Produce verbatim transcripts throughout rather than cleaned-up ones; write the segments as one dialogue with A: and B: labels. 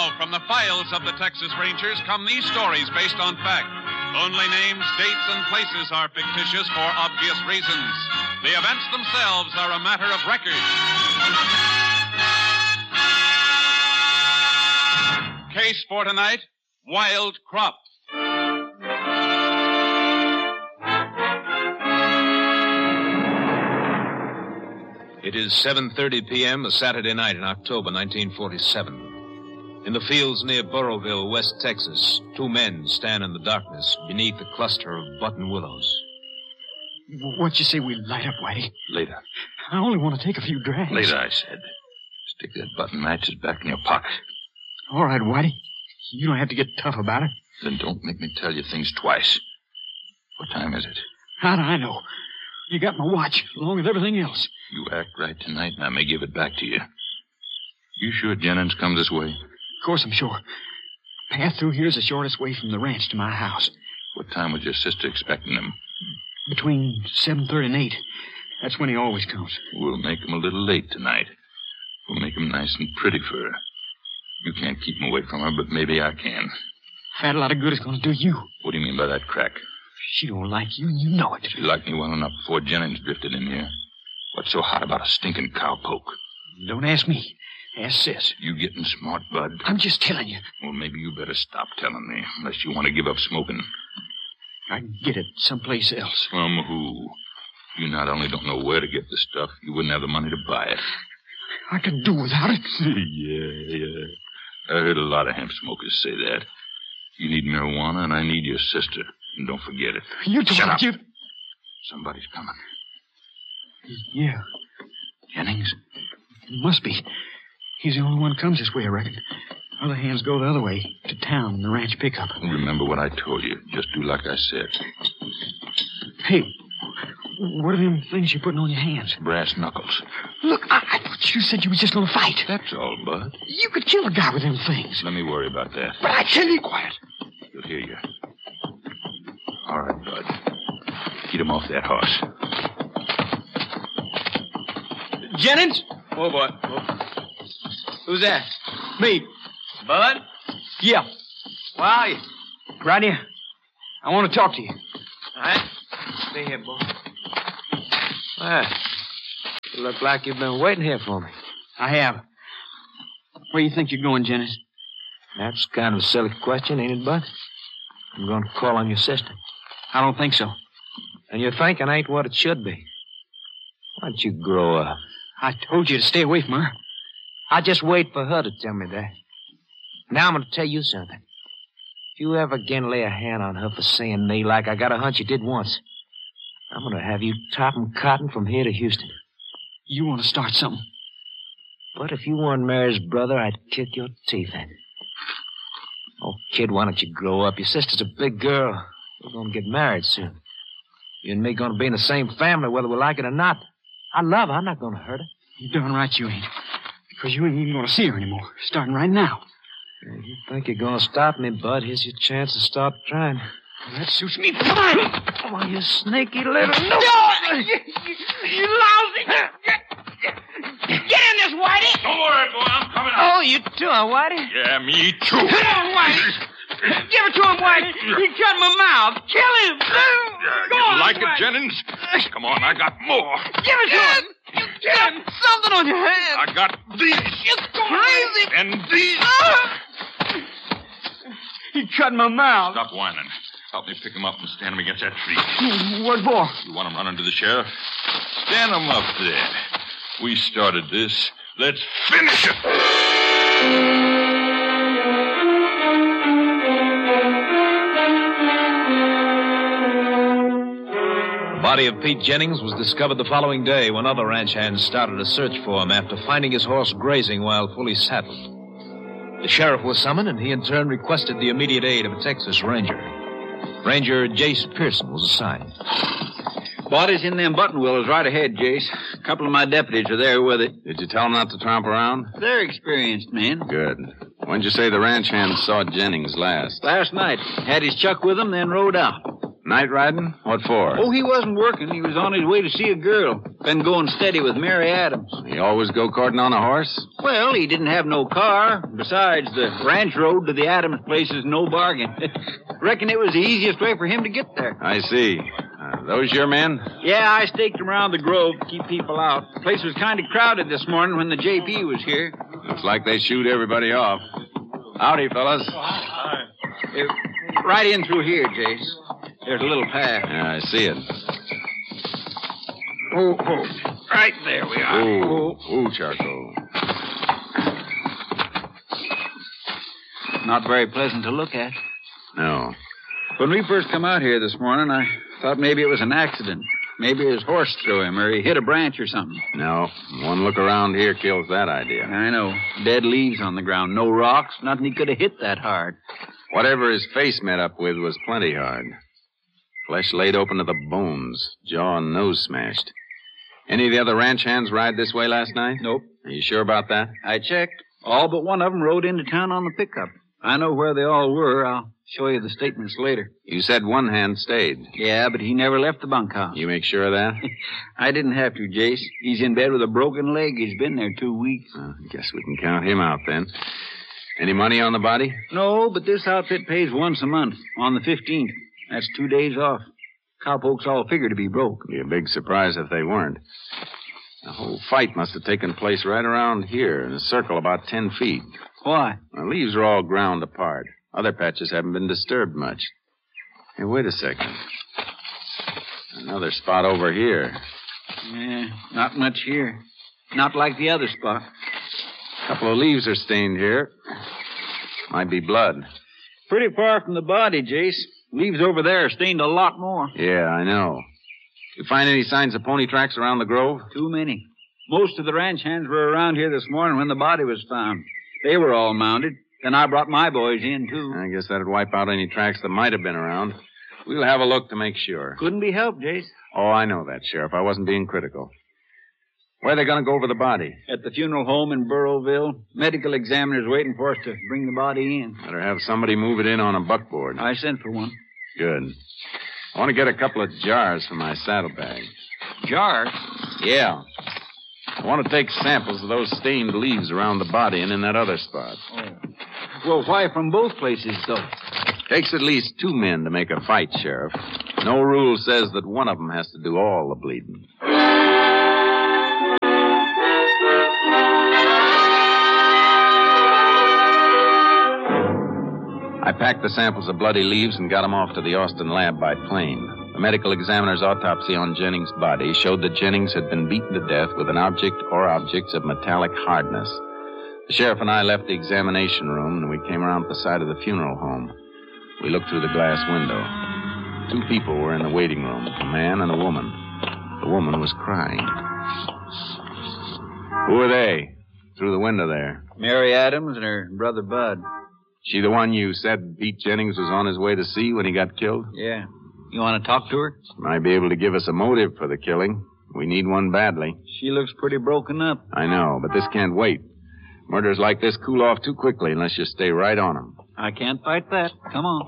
A: Now, from the files of the Texas Rangers come these stories based on fact. Only names, dates, and places are fictitious for obvious reasons. The events themselves are a matter of record. Case for tonight, Wild Crop.
B: It is seven thirty p.m. a Saturday night in October nineteen forty-seven. In the fields near Burrowville, West Texas, two men stand in the darkness beneath a cluster of button willows.
C: What'd you say we light up, Whitey?
D: Later.
C: I only want to take a few drags.
D: Later, I said. Stick that button matches back in your pocket.
C: All right, Whitey. You don't have to get tough about it.
D: Then don't make me tell you things twice. What time is it?
C: How do I know? You got my watch, along with everything else.
D: You act right tonight, and I may give it back to you. You sure Jennings comes this way?
C: Of course I'm sure. Path through here is the shortest way from the ranch to my house.
D: What time was your sister expecting him?
C: Between seven thirty and eight. That's when he always comes.
D: We'll make him a little late tonight. We'll make him nice and pretty for her. You can't keep him away from her, but maybe I can.
C: Fat a lot of good is going to do you.
D: What do you mean by that, Crack?
C: She don't like you, and you know it.
D: She liked me well enough before Jennings drifted in here. What's so hot about a stinking cowpoke?
C: Don't ask me. Ask Sis.
D: You getting smart, Bud?
C: I'm just telling you.
D: Well, maybe you better stop telling me, unless you want to give up smoking.
C: I can get it someplace else.
D: From who? You not only don't know where to get the stuff, you wouldn't have the money to buy it.
C: I could do without it.
D: yeah, yeah. I heard a lot of hemp smokers say that. You need marijuana, and I need your sister. And don't forget it.
C: You don't
D: Shut up.
C: You...
D: Somebody's coming.
C: Yeah.
D: Jennings?
C: It must be. He's the only one who comes this way, I reckon. Other hands go the other way, to town in the ranch pickup.
D: Remember what I told you. Just do like I said.
C: Hey, what are them things you're putting on your hands?
D: Brass knuckles.
C: Look, I, I thought you said you was just going to fight.
D: That's all, Bud.
C: You could kill a guy with them things.
D: Let me worry about that.
C: But I tell you... Quiet.
D: He'll hear you. All right, Bud. Get him off that horse.
E: Jennings? Oh, boy. Oh. Who's that? Me. Bud? Yeah. Where are you?
C: Right here. I want to talk to you.
E: All right. Stay here, boy. Well, you look like you've been waiting here for me.
C: I have. Where do you think you're going, Jennings?
E: That's kind of a silly question, ain't it, Bud? I'm going to call on your sister.
C: I don't think so.
E: And your thinking ain't what it should be. Why don't you grow up?
C: I told you to stay away from her.
E: I just wait for her to tell me that. Now I'm going to tell you something. If you ever again lay a hand on her for saying me like I got a hunch you did once, I'm going to have you topping cotton from here to Houston.
C: You want to start something?
E: But if you weren't Mary's brother, I'd kick your teeth in. Oh, kid, why don't you grow up? Your sister's a big girl. We're going to get married soon. You and me going to be in the same family, whether we like it or not. I love her. I'm not going to hurt her.
C: You're darn right you ain't. Because you ain't even going to see her anymore. Starting right now.
E: If you think you're going to stop me, Bud, here's your chance to start trying.
C: Well, that suits me fine.
E: Oh, you sneaky little... No!
C: You, you, you lousy... Get in this, Whitey!
D: Don't worry, boy. I'm coming out.
E: Oh, you too, huh, Whitey?
D: Yeah, me too.
C: Come on, Whitey! Give it to him, Whitey! He cut my mouth! Kill him! Go
D: you
C: on,
D: like
C: Whitey.
D: it, Jennings? Come on, I got more.
C: Give it to him! You got something on your hand!
D: I got these.
C: It's crazy!
D: And these.
C: He cut my mouth.
D: Stop whining. Help me pick him up and stand him against that tree.
C: What for?
D: You want him running to the sheriff? Stand him up there. We started this. Let's finish it.
B: The body of Pete Jennings was discovered the following day when other ranch hands started a search for him after finding his horse grazing while fully saddled. The sheriff was summoned, and he in turn requested the immediate aid of a Texas ranger. Ranger Jace Pearson was assigned.
F: Body's in them button willows right ahead, Jace. A couple of my deputies are there with it.
G: Did you tell them not to tromp around?
F: They're experienced men.
G: Good. When'd you say the ranch hands saw Jennings last?
F: Last night. Had his chuck with him, then rode out.
G: Night riding? What for?
F: Oh, he wasn't working. He was on his way to see a girl. Been going steady with Mary Adams.
G: He always go courting on a horse?
F: Well, he didn't have no car. Besides, the ranch road to the Adams place is no bargain. Reckon it was the easiest way for him to get there.
G: I see. Uh, those your men?
F: Yeah, I staked him around the grove to keep people out. The place was kind of crowded this morning when the J P was here.
G: Looks like they shoot everybody off. Howdy, fellas.
F: Uh, right in through here, Jace. There's a little path.
G: Yeah, I see it.
F: Oh, oh. Right there we are.
G: Ooh, ooh, charcoal.
F: Not very pleasant to look at.
G: No.
F: When we first come out here this morning, I thought maybe it was an accident. Maybe his horse threw him, or he hit a branch or something.
G: No. One look around here kills that idea.
F: I know. Dead leaves on the ground. No rocks. Nothing he could have hit that hard.
G: Whatever his face met up with was plenty hard. Flesh laid open to the bones. Jaw and nose smashed. Any of the other ranch hands ride this way last night?
F: Nope.
G: Are you sure about that?
F: I checked. All but one of them rode into town on the pickup. I know where they all were. I'll show you the statements later.
G: You said one hand stayed.
F: Yeah, but he never left the bunkhouse.
G: You make sure of that?
F: I didn't have to, Jace. He's in bed with a broken leg. He's been there two weeks.
G: Uh, I guess we can count him out then. Any money on the body?
F: No, but this outfit pays once a month, on the fifteenth. That's two days off. Cowpokes all figure to be broke.
G: Be a big surprise if they weren't. The whole fight must have taken place right around here in a circle about ten feet.
F: Why?
G: The leaves are all ground apart. Other patches haven't been disturbed much. Hey, wait a second. Another spot over here.
F: Yeah, not much here. Not like the other spot.
G: A couple of leaves are stained here. Might be blood.
F: Pretty far from the body, Jace. Leaves over there are stained a lot more.
G: Yeah, I know. You find any signs of pony tracks around the grove?
F: Too many. Most of the ranch hands were around here this morning when the body was found. They were all mounted. Then I brought my boys in, too.
G: I guess that'd wipe out any tracks that might have been around. We'll have a look to make sure.
F: Couldn't be helped, Jace.
G: Oh, I know that, Sheriff. I wasn't being critical. Where are they going to go over the body?
F: At the funeral home in Burrowville. Medical examiner's waiting for us to bring the body in.
G: Better have somebody move it in on a buckboard.
F: I sent for one.
G: Good. I want to get a couple of jars for my saddlebag.
F: Jars?
G: Yeah. I want to take samples of those stained leaves around the body and in that other spot.
F: Oh. Well, why from both places, though?
G: Takes at least two men to make a fight, Sheriff. No rule says that one of them has to do all the bleeding. I packed the samples of bloody leaves and got them off to the Austin lab by plane. The medical examiner's autopsy on Jennings' body showed that Jennings had been beaten to death with an object or objects of metallic hardness. The sheriff and I left the examination room, and we came around the side of the funeral home. We looked through the glass window. Two people were in the waiting room, a man and a woman. The woman was crying. Who are they? Through the window there.
F: Mary Adams and her brother Bud.
G: She the one you said Pete Jennings was on his way to see when he got killed?
F: Yeah. You want to talk to her?
G: Might be able to give us a motive for the killing. We need one badly.
F: She looks pretty broken up.
G: I know, but this can't wait. Murders like this cool off too quickly unless you stay right on them.
F: I can't fight that. Come on.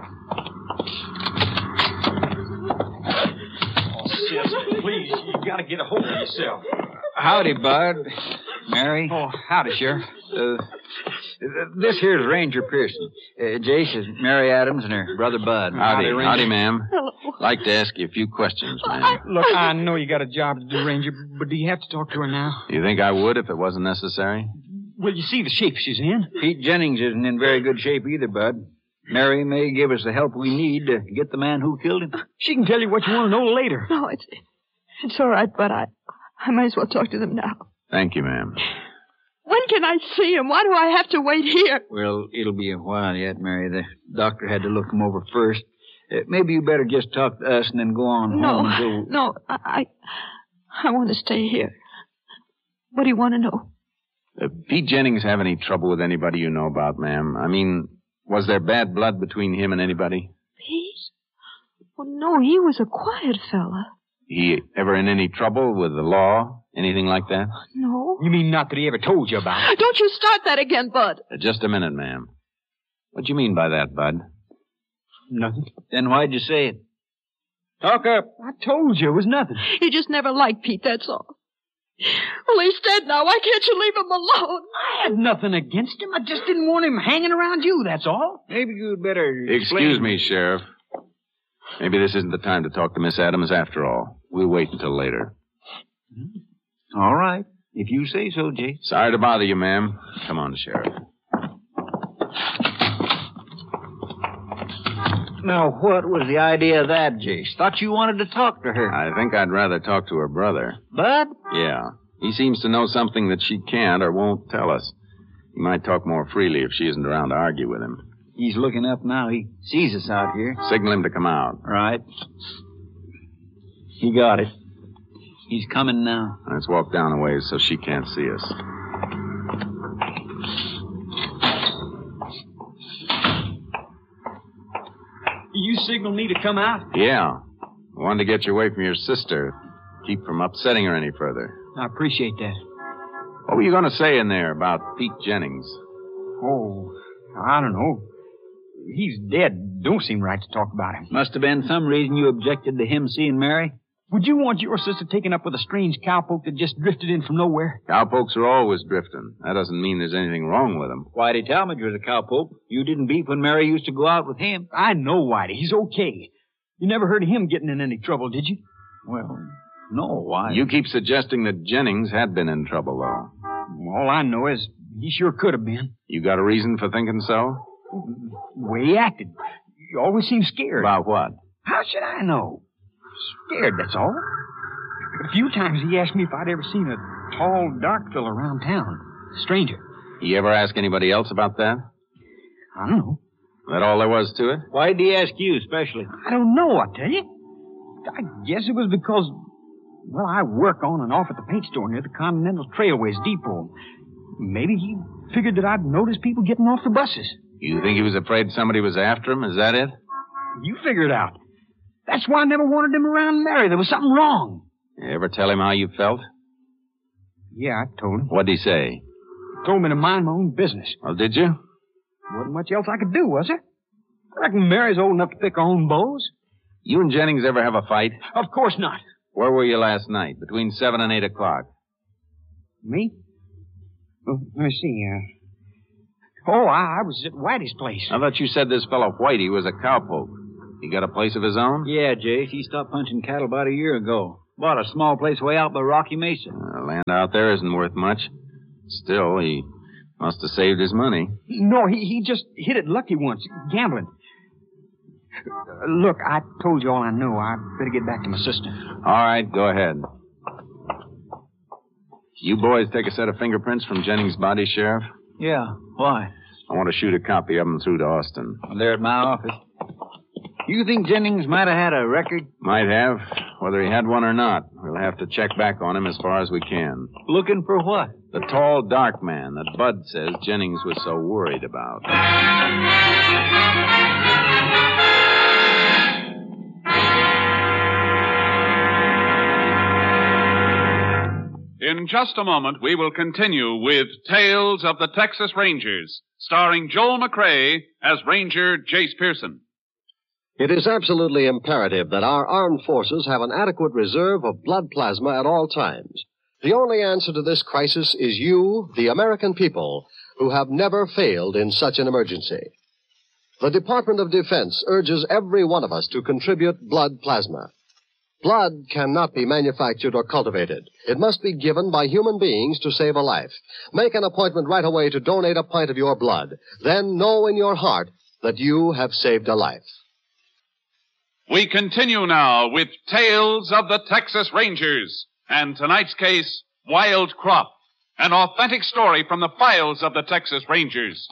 C: Oh, sis, please, you gotta get a hold of yourself.
F: Howdy, Bud. Mary.
C: Oh, howdy, Sheriff.
F: Uh, this here's Ranger Pearson. Uh, Jace is Mary Adams and her brother Bud.
G: Howdy,
C: Howdy,
G: howdy,
C: Ranger.
G: ma'am.
H: Hello.
G: Like to ask you a few questions, ma'am.
C: Look, I know you got a job to do, Ranger, but do you have to talk to her now?
G: You think I would if it wasn't necessary?
C: Well, you see the shape she's in.
F: Pete Jennings isn't in very good shape either, Bud. Mary may give us the help we need to get the man who killed him.
C: She can tell you what you want to know later.
H: No, it's it's all right, but I I might as well talk to them now.
G: Thank you, ma'am.
H: When can I see him? Why do I have to wait here?
F: Well, it'll be a while yet, Mary. The doctor had to look him over first. Uh, maybe you better just talk to us and then go on
H: No,
F: home until...
H: no, I I, I want to stay here. What do you want to know?
G: Uh, Pete Jennings have any trouble with anybody you know about, ma'am? I mean, was there bad blood between him and anybody?
H: Pete? Well, no, he was a quiet fella.
G: He ever in any trouble with the law? Anything like that?
H: No.
C: You mean not that he ever told you about it?
H: Don't you start that again, Bud.
G: Uh, just a minute, ma'am. What do you mean by that, Bud?
C: Nothing.
F: Then why'd you say it? Talk up.
C: I told you it was nothing.
H: You just never liked Pete, that's all. Well, he's dead now. Why can't you leave him alone?
C: I had nothing against him. I just didn't want him hanging around you, that's all.
F: Maybe you'd better
G: Excuse
F: explain.
G: me, Sheriff. Maybe this isn't the time to talk to Miss Adams after all. We'll wait until later.
F: All right. If you say so, Jay.
G: Sorry to bother you, ma'am. Come on, Sheriff.
F: Now, what was the idea of that, Jace? Thought you wanted to talk to her.
G: I think I'd rather talk to her brother.
F: Bud?
G: Yeah. He seems to know something that she can't or won't tell us. He might talk more freely if she isn't around to argue with him.
F: He's looking up now. He sees us out here.
G: Signal him to come out.
F: Right. He got it. He's coming now.
G: Let's walk down a ways so she can't see us.
C: You signal me to come out?
G: Yeah. I wanted to get you away from your sister. Keep from upsetting her any further.
C: I appreciate that.
G: What were you going to say in there about Pete Jennings?
C: Oh, I don't know. He's dead. Don't seem right to talk about him.
F: Must have been some reason you objected to him seeing Mary.
C: Would you want your sister taken up with a strange cowpoke that just drifted in from nowhere?
G: Cowpokes are always drifting. That doesn't mean there's anything wrong with them.
F: Whitey Talmadge was a cowpoke. You didn't beef when Mary used to go out with him.
C: I know Whitey. He's okay. You never heard of him getting in any trouble, did you?
F: Well, no, why?
G: You keep suggesting that Jennings had been in trouble, though.
C: All I know is he sure could have been.
G: You got a reason for thinking so?
C: The way he acted. You always seemed scared.
G: About what?
C: How should I know? Scared, that's all. A few times he asked me if I'd ever seen a tall, dark fellow around town. A stranger.
G: He ever ask anybody else about that?
C: I don't know.
G: That all there was to it?
F: Why did he ask you especially?
C: I don't know, I tell you. I guess it was because, well, I work on and off at the paint store near the Continental Trailways Depot. Maybe he figured that I'd notice people getting off the buses.
G: You think he was afraid somebody was after him? Is that it?
C: You figure it out. That's why I never wanted him around Mary. There was something wrong.
G: You ever tell him how you felt?
C: Yeah, I told him.
G: What'd he say?
C: He told me to mind my own business.
G: Well, did you?
C: Wasn't much else I could do, was there? I reckon Mary's old enough to pick her own bows.
G: You and Jennings ever have a fight?
C: Of course not.
G: Where were you last night? Between seven and eight o'clock.
C: Me? Oh, let me see. Uh... Oh, I, I was at Whitey's place.
G: I thought you said this fellow Whitey was a cowpoke. He got a place of his own?
F: Yeah, Jace. He stopped punching cattle about a year ago. Bought a small place way out by Rocky Mesa.
G: Uh, land out there isn't worth much. Still, he must have saved his money.
C: No, he, he just hit it lucky once, gambling. Uh, look, I told you all I know. I'd better get back to my sister.
G: All right, go ahead. You boys take a set of fingerprints from Jennings' body, Sheriff?
F: Yeah, why?
G: I want to shoot a copy of them through to Austin.
F: They're at my office. You think Jennings might have had a record?
G: Might have. Whether he had one or not, we'll have to check back on him as far as we can.
F: Looking for what?
G: The tall, dark man that Bud says Jennings was so worried about.
A: In just a moment, we will continue with Tales of the Texas Rangers, starring Joel McCrea as Ranger Jace Pearson.
I: It is absolutely imperative that our armed forces have an adequate reserve of blood plasma at all times. The only answer to this crisis is you, the American people, who have never failed in such an emergency. The Department of Defense urges every one of us to contribute blood plasma. Blood cannot be manufactured or cultivated. It must be given by human beings to save a life. Make an appointment right away to donate a pint of your blood. Then know in your heart that you have saved a life.
A: We continue now with Tales of the Texas Rangers, and tonight's case, Wild Crop, an authentic story from the files of the Texas Rangers.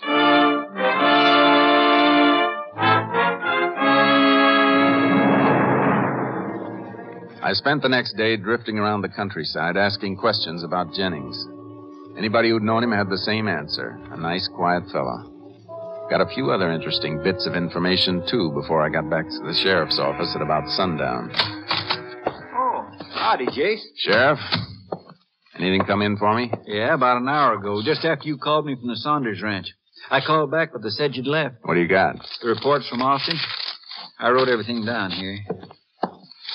G: I spent the next day drifting around the countryside asking questions about Jennings. Anybody who'd known him had the same answer, a nice, quiet fellow. Got a few other interesting bits of information, too, before I got back to the sheriff's office at about sundown.
F: Oh, howdy, Jace.
G: Sheriff, anything come in for me?
F: Yeah, about an hour ago, just after you called me from the Saunders Ranch. I called back, but they said you'd left.
G: What do you got?
F: The reports from Austin. I wrote everything down here.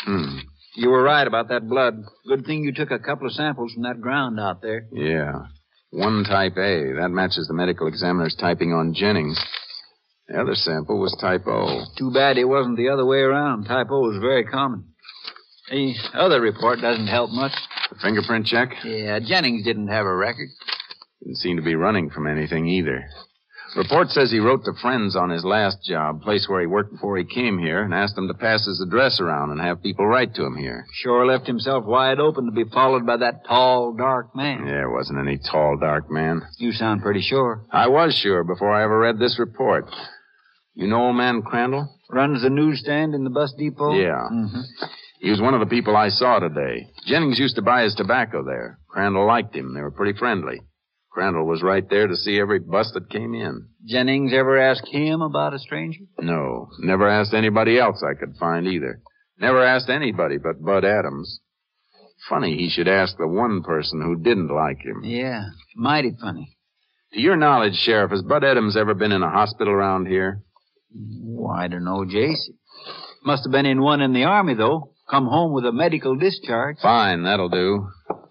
G: Hmm.
F: You were right about that blood. Good thing you took a couple of samples from that ground out there.
G: Yeah. One type A. That matches the medical examiner's typing on Jennings. The other sample was type O.
F: Too bad it wasn't the other way around. Type O is very common. The other report doesn't help much.
G: The fingerprint check?
F: Yeah, Jennings didn't have a record.
G: Didn't seem to be running from anything either. Report says he wrote to friends on his last job, place where he worked before he came here, and asked them to pass his address around and have people write to him here.
F: Sure left himself wide open to be followed by that tall, dark man.
G: Yeah, there wasn't any tall, dark man.
F: You sound pretty sure.
G: I was sure before I ever read this report. You know old man Crandall?
F: Runs the newsstand in the bus depot?
G: Yeah.
F: Mm-hmm.
G: He was one of the people I saw today. Jennings used to buy his tobacco there. Crandall liked him. They were pretty friendly. Crandall was right there to see every bus that came in.
F: Jennings ever ask him about a stranger?
G: No. Never asked anybody else I could find either. Never asked anybody but Bud Adams. Funny he should ask the one person who didn't like him.
F: Yeah, mighty funny.
G: To your knowledge, Sheriff, has Bud Adams ever been in a hospital around here?
F: Oh, I don't know, Jace. Must have been in one in the Army, though. Come home with a medical discharge.
G: Fine, that'll do.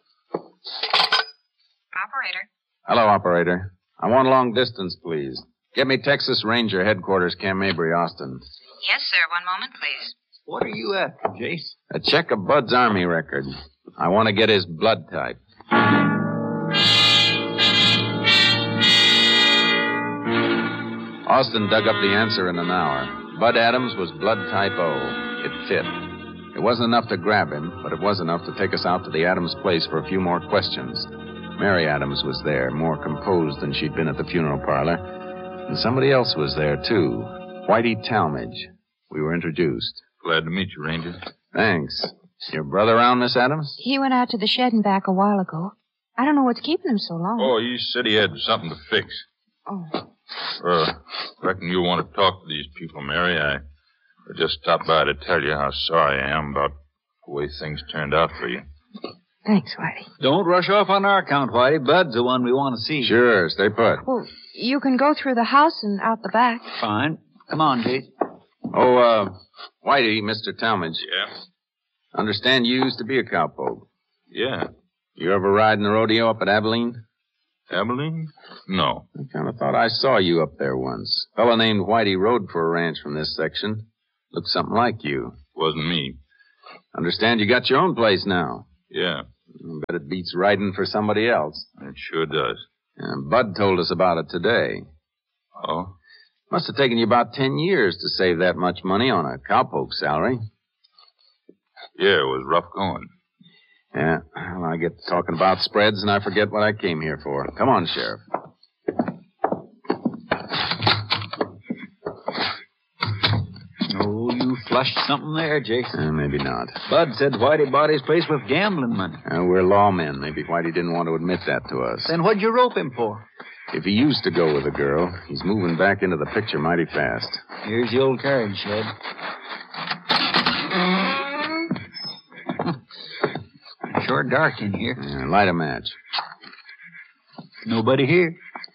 J: Operator.
G: Hello, operator. I want long distance, please. Get me Texas Ranger headquarters, Camp Mabry, Austin.
J: Yes, sir. One moment, please.
F: What are you after, Jace?
G: A check of Bud's Army record. I want to get his blood type. Austin dug up the answer in an hour. Bud Adams was blood type O. It fit. It wasn't enough to grab him, but it was enough to take us out to the Adams place for a few more questions. Mary Adams was there, more composed than she'd been at the funeral parlor. And somebody else was there, too. Whitey Talmadge. We were introduced.
D: Glad to meet you, Ranger.
G: Thanks. Your brother around, Miss Adams?
H: He went out to the shed and back a while ago. I don't know what's keeping him so long.
D: Oh, he said he had something to fix.
H: Oh.
D: Uh, reckon you'll want to talk to these people, Mary. I, I just stopped by to tell you how sorry I am about the way things turned out for you.
H: Thanks, Whitey.
F: Don't rush off on our account, Whitey. Bud's the one we want to see.
G: Sure, stay put.
H: Well, you can go through the house and out the back.
F: Fine. Come on, Jace.
G: Oh, uh, Whitey, Mister Talmadge.
D: Yeah?
G: Understand you used to be a cowpoke.
D: Yeah.
G: You ever ride in the rodeo up at Abilene?
D: Abilene? No.
G: I kind of thought I saw you up there once. A fellow named Whitey rode for a ranch from this section. Looked something like you.
D: Wasn't me.
G: Understand you got your own place now.
D: Yeah.
G: I bet it beats riding for somebody else.
D: It sure does.
G: And Bud told us about it today.
D: Oh?
G: Must have taken you about ten years to save that much money on a cowpoke salary.
D: Yeah, it was rough going.
G: Yeah, well, I get to talking about spreads and I forget what I came here for. Come on, Sheriff.
F: Oh, you flushed something there, Jace.
G: Uh, maybe not.
F: Bud said Whitey bought his place with gambling money.
G: Uh, we're lawmen. Maybe Whitey didn't want to admit that to us.
F: Then what'd you rope him for?
G: If he used to go with a girl, he's moving back into the picture mighty fast.
F: Here's the old carriage shed. Sure dark in here.
G: Uh, light a match.
F: Nobody here.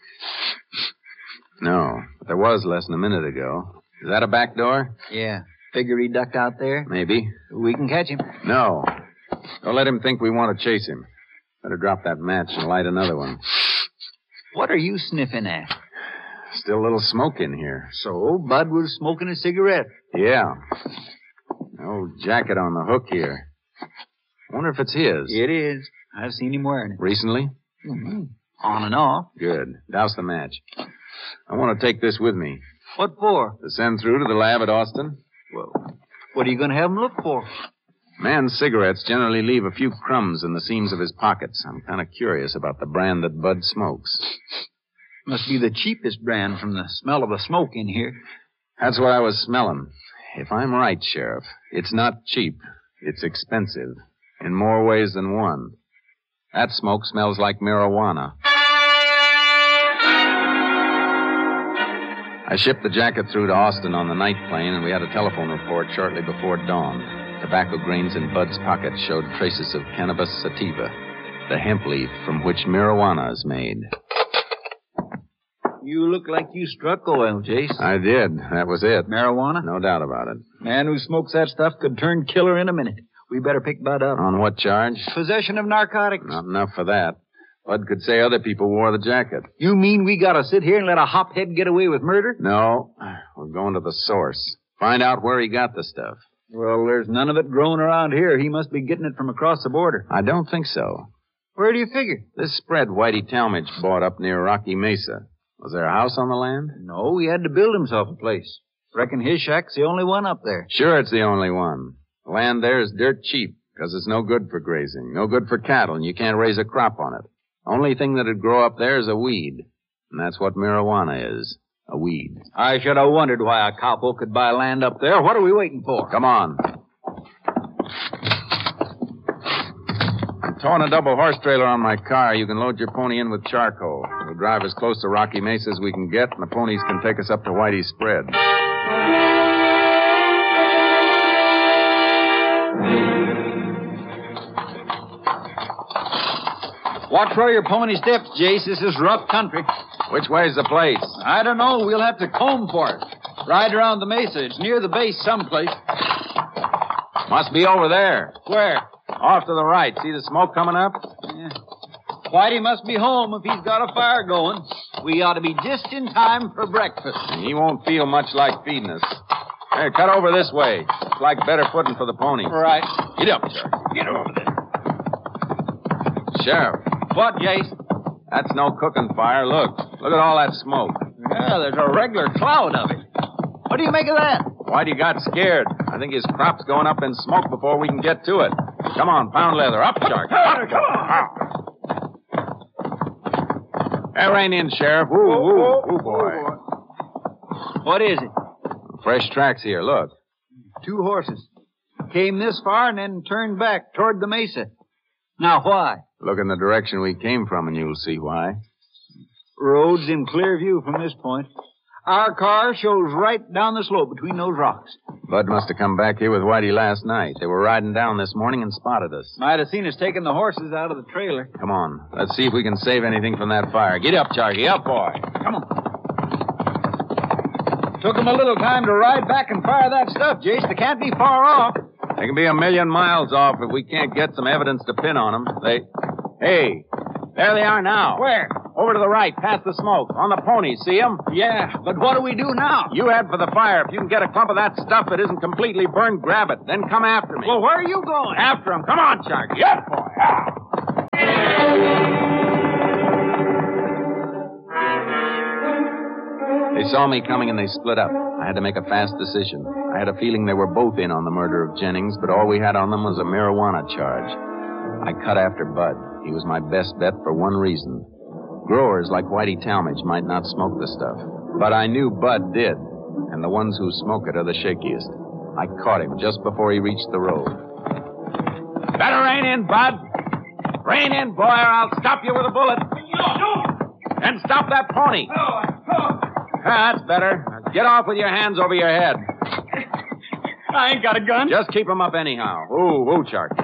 G: No, but there was less than a minute ago. Is that a back door?
F: Yeah. Figure he ducked out there?
G: Maybe.
F: We can catch him.
G: No. Don't let him think we want to chase him. Better drop that match and light another one.
F: What are you sniffing at?
G: Still a little smoke in here.
F: So, Bud was smoking a cigarette.
G: Yeah. Old jacket on the hook here. Wonder if it's his.
F: It is. I've seen him wearing it.
G: Recently?
F: Mm-hmm. On and off.
G: Good. Douse the match. I want to take this with me.
F: What for?
G: To send through to the lab at Austin.
F: Well, what are you going to have him look for?
G: Man's cigarettes generally leave a few crumbs in the seams of his pockets. I'm kind of curious about the brand that Bud smokes.
F: Must be the cheapest brand from the smell of the smoke in here.
G: That's what I was smelling. If I'm right, Sheriff, it's not cheap. It's expensive. In more ways than one. That smoke smells like marijuana. I shipped the jacket through to Austin on the night plane, and we had a telephone report shortly before dawn. Tobacco grains in Bud's pocket showed traces of cannabis sativa, the hemp leaf from which marijuana is made.
F: You look like you struck oil, Jace.
G: I did. That was it.
F: Marijuana?
G: No doubt about it.
F: Man who smokes that stuff could turn killer in a minute. We better pick Bud up.
G: On what charge?
F: Possession of narcotics.
G: Not enough for that. Bud could say other people wore the jacket.
F: You mean we gotta sit here and let a hophead get away with murder?
G: No. We're going to the source. Find out where he got the stuff.
F: Well, there's none of it growing around here. He must be getting it from across the border.
G: I don't think so.
F: Where do you figure?
G: This spread Whitey Talmadge bought up near Rocky Mesa. Was there a house on the land?
F: No, he had to build himself a place. Reckon his shack's the only one up there.
G: Sure, it's the only one. The land there is dirt cheap because it's no good for grazing, no good for cattle, and you can't raise a crop on it. Only thing that'd grow up there is a weed, and that's what marijuana is, a weed.
F: I should have wondered why a cowpoke could buy land up there. What are we waiting for?
G: Come on. I'm towing a double horse trailer on my car. You can load your pony in with charcoal. We'll drive as close to Rocky Mesa as we can get, and the ponies can take us up to Whitey's spread.
F: Watch where your pony steps, Jace. This is rough country.
G: Which way's the place?
F: I don't know. We'll have to comb for it. Ride around the mesa. It's near the base someplace.
G: Must be over there.
F: Where?
G: Off to the right. See the smoke coming up?
F: Yeah. Whitey must be home if he's got a fire going. We ought to be just in time for breakfast.
G: And he won't feel much like feeding us. Hey, cut over this way. It's like better footing for the ponies.
F: Right.
G: Get up, Sheriff. Get over there. Sheriff.
F: What, Jace?
G: That's no cooking fire. Look. Look at all that smoke.
F: Yeah, there's a regular cloud of it. What do you make of that?
G: Whitey got scared. I think his crop's going up in smoke before we can get to it. Come on, pound leather. Up, Shark. Up, come on. Hey, rein in, Sheriff. Ooh, ooh, ooh, boy.
F: What is it?
G: Fresh tracks here. Look.
F: Two horses. Came this far and then turned back toward the mesa. Now, why?
G: Look in the direction we came from and you'll see why.
F: Road's in clear view from this point. Our car shows right down the slope between those rocks.
G: Bud must have come back here with Whitey last night. They were riding down this morning and spotted us.
F: Might have seen us taking the horses out of the trailer.
G: Come on. Let's see if we can save anything from that fire. Get up, Charlie. Up, boy.
F: Come on. Took them a little time to ride back and fire that stuff, Jace. They can't be far off.
G: They can be a million miles off if we can't get some evidence to pin on them. They... Hey, there they are now.
F: Where?
G: Over to the right, past the smoke. On the ponies, see them?
F: Yeah, but what do we do now?
G: You head for the fire. If you can get a clump of that stuff that isn't completely burned, grab it. Then come after me.
F: Well, where are you going?
G: After them. Come on, Sharky. Yes, boy. Ah. They saw me coming and they split up. I had to make a fast decision. I had a feeling they were both in on the murder of Jennings, but all we had on them was a marijuana charge. I cut after Bud. He was my best bet for one reason. Growers like Whitey Talmadge might not smoke the stuff. But I knew Bud did, and the ones who smoke it are the shakiest. I caught him just before he reached the road. Better rein in, Bud. Rein in, boy, or I'll stop you with a bullet. No, no. And stop that pony.
F: Oh, oh.
G: Ah, that's better. Get off with your hands over your head.
C: I ain't got a gun.
G: Just keep 'em up anyhow. Ooh, ooh, Sharky.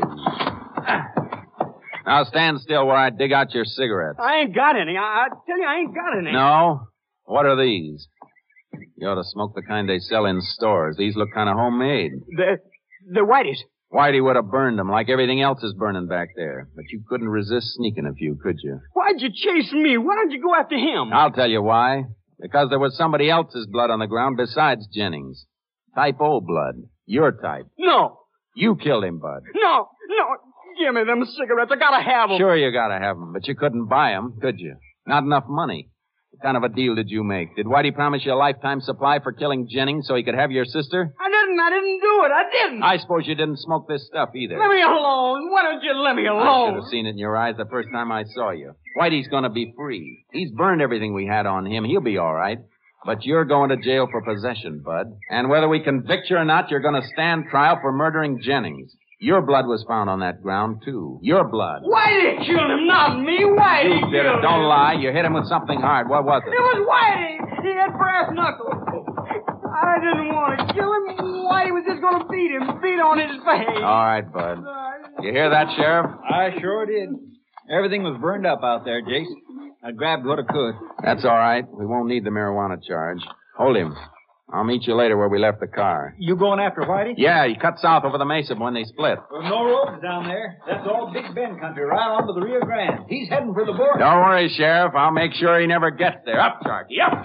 G: Now stand still while I dig out your cigarettes.
C: I ain't got any. I, I tell you, I ain't got any.
G: No? What are these? You ought to smoke the kind they sell in stores. These look kind of homemade.
C: The, the Whiteys.
G: Whitey would have burned them like everything else is burning back there. But you couldn't resist sneaking a few, could you?
C: Why'd you chase me? Why don't you go after him?
G: I'll tell you why. Because there was somebody else's blood on the ground besides Jennings. Type O blood. Your type.
C: No.
G: You killed him, Bud.
C: No, no. Give me them cigarettes. I gotta have them.
G: Sure you gotta have them, but you couldn't buy them, could you? Not enough money. What kind of a deal did you make? Did Whitey promise you a lifetime supply for killing Jennings so he could have your sister?
C: I didn't. I didn't do it. I didn't.
G: I suppose you didn't smoke this stuff either.
C: Let me alone. Why don't you let me alone?
G: I should have seen it in your eyes the first time I saw you. Whitey's gonna be free. He's burned everything we had on him. He'll be all right. But you're going to jail for possession, Bud. And whether we convict you or not, you're going to stand trial for murdering Jennings. Your blood was found on that ground, too. Your blood.
C: Whitey killed him, not me. Whitey
G: You did it.
C: killed
G: Don't
C: him.
G: lie. You hit him with something hard. What was it?
C: It was Whitey. He had brass knuckles. I didn't want to kill him. Whitey was just going to beat him. Beat on his face.
G: All right, Bud. You hear that, Sheriff?
F: I sure did. Everything was burned up out there, Jace. I grabbed what I could.
G: That's all right. We won't need the marijuana charge. Hold him. I'll meet you later where we left the car.
F: You going after Whitey?
G: Yeah, he cut south over the mesa when they split.
F: Well, no roads down there. That's all Big Bend country, right onto the Rio Grande. He's heading for the border.
G: Don't worry, Sheriff. I'll make sure he never gets there. Up, Sharky, up!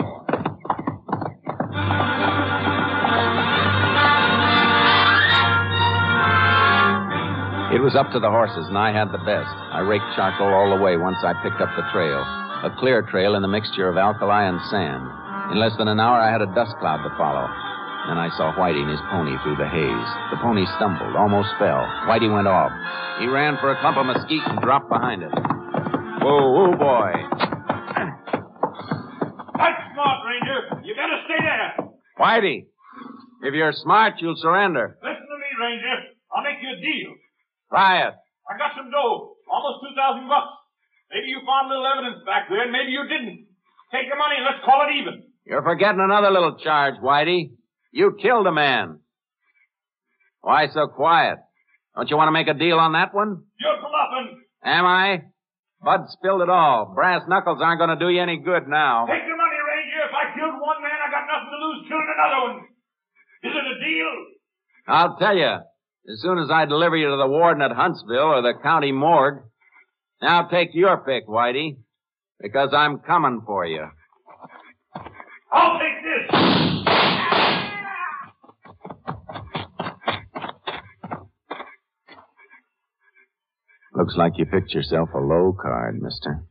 G: It was up to the horses, and I had the best. I raked charcoal all the way once I picked up the trail. A clear trail in a mixture of alkali and sand. In less than an hour, I had a dust cloud to follow. Then I saw Whitey and his pony through the haze. The pony stumbled, almost fell. Whitey went off. He ran for a clump of mesquite and dropped behind it. Whoa, whoa, boy.
K: That's smart, Ranger. You better stay there.
G: Whitey, if you're smart, you'll surrender.
K: Listen to me, Ranger. I'll make you a deal.
G: Try it.
K: I got some dough. Almost two thousand bucks. Maybe you found a little evidence back there, and maybe you didn't. Take the money and let's call it even.
G: You're forgetting another little charge, Whitey. You killed a man. Why so quiet? Don't you want to make a deal on that one?
K: You're bluffing.
G: Am I? Bud spilled it all. Brass knuckles aren't going to do you any good now.
K: Take the money, Ranger. If I killed one man, I got nothing to lose killing another one. Is it a deal?
G: I'll tell you. As soon as I deliver you to the warden at Huntsville or the county morgue. Now take your pick, Whitey, because I'm coming for you.
K: I'll take this.
G: Looks like you picked yourself a low card, mister.